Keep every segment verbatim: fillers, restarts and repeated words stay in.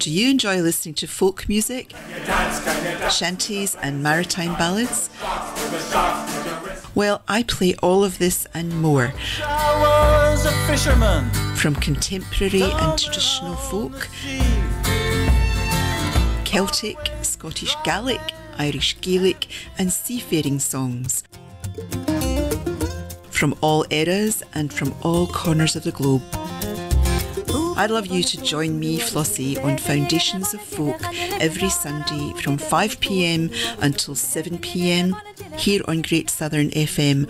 Do you enjoy listening to folk music, shanties and maritime ballads? Well, I play all of this and more. From contemporary and traditional folk, Celtic, Scottish Gaelic, Irish Gaelic and seafaring songs. From all eras and from all corners of the globe. I'd love you to join me, Flossie, on Foundations of Folk every Sunday from five p m until seven p m here on Great Southern F M.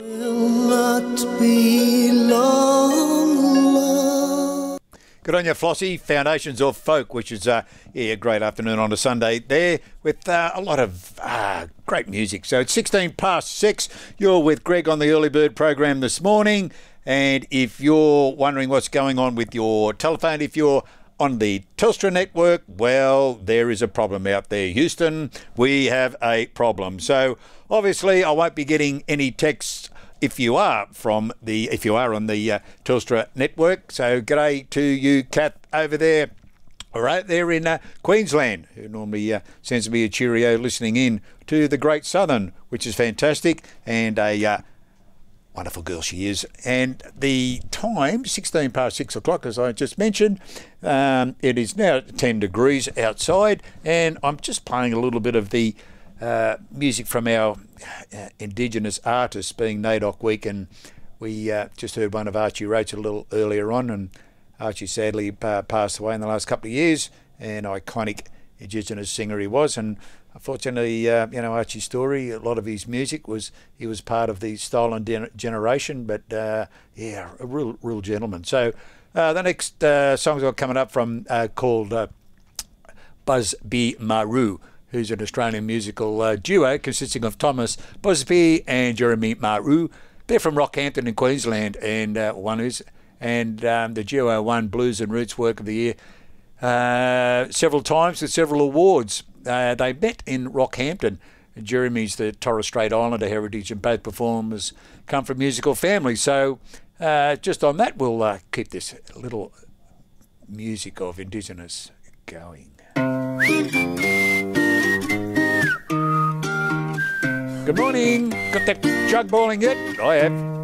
Good on you, Flossie. Foundations of Folk, which is uh, yeah, a great afternoon on a Sunday there with uh, a lot of uh, great music. So it's sixteen past six. You're with Greg on the Early Bird program this morning. And if you're wondering what's going on with your telephone, if you're on the Telstra network, well, there is a problem out there. Houston, we have a problem. So obviously I won't be getting any texts if you are from the if you are on the uh, Telstra network. So g'day to you, Kath, over there, right there in uh, Queensland, who normally uh, sends me a cheerio listening in to the Great Southern, which is fantastic, and a uh, wonderful girl she is. And the time, sixteen past six o'clock, as I just mentioned. Um, it is now ten degrees outside, and I'm just playing a little bit of the uh, music from our uh, Indigenous artists, being NAIDOC Week, and we uh, just heard one of Archie Roach a little earlier on, and Archie sadly uh, passed away in the last couple of years, an iconic Indigenous singer he was, and unfortunately, uh, you know, Archie's story, a lot of his music was, he was part of the Stolen de- Generation, but uh, yeah, a real real gentleman. So uh, the next uh, songs are coming up from uh, called uh, Busby Maru, who's an Australian musical uh, duo consisting of Thomas Busby and Jeremy Maru. They're from Rockhampton in Queensland, and uh, one is, and um, the duo won Blues and Roots Work of the Year uh, several times with several awards. Uh, they met in Rockhampton. Jeremy's the Torres Strait Islander heritage, and both performers come from musical families. So uh, just on that, we'll uh, keep this little music of Indigenous going. Good morning. Got that jug boiling yet? I have.